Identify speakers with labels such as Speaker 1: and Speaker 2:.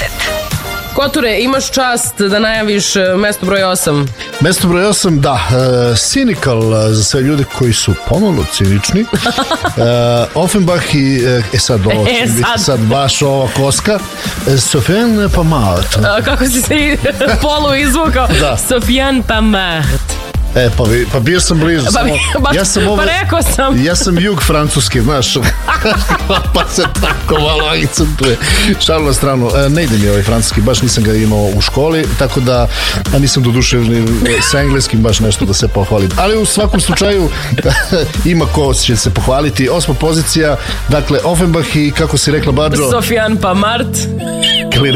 Speaker 1: Koture, imaš čast da najaviš mesto broj 8.
Speaker 2: Mesto broj 8, da, Cynical, za sve ljude koji su pomalo cinični. Offenbach i, sad ovo će biti sad baš ova koska. Sofiane Pamart.
Speaker 1: Kako si se polu izvukao? Sofiane Pamart.
Speaker 2: Pa bio sam blizu.
Speaker 1: Pa rekao sam.
Speaker 2: Ja sam jug Francuski, znaš. Pa se tako malo akcentuje. Šalu na stranu. Ne ide mi ovaj francuski, baš nisam ga imao u školi, tako da nisam doduševni sa engleskim baš nešto da se pohvalim. Ali u svakom slučaju ima ko će se pohvaliti. 8. pozicija, dakle Offenbach i kako si rekla, Badro?
Speaker 1: Sofiane Pamart.